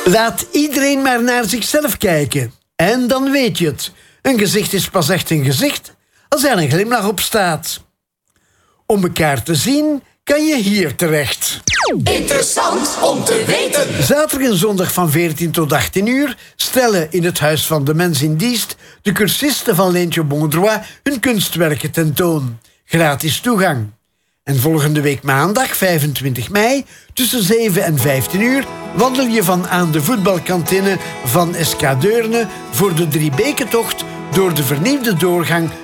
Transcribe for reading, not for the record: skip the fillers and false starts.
Laat iedereen maar naar zichzelf kijken. En dan weet je het. Een gezicht is pas echt een gezicht als er een glimlach op staat. Om elkaar te zien kan je hier terecht. Interessant om te weten. Zaterdag en zondag van 14 tot 18 uur stellen in het Huis van de Mens in Diest de cursisten van Leentje Bondrois hun kunstwerken tentoon. Gratis toegang. En volgende week maandag 25 mei tussen 7 en 15 uur wandel je van aan de voetbalkantine van SK Deurne voor de Driebekentocht door de vernieuwde doorgang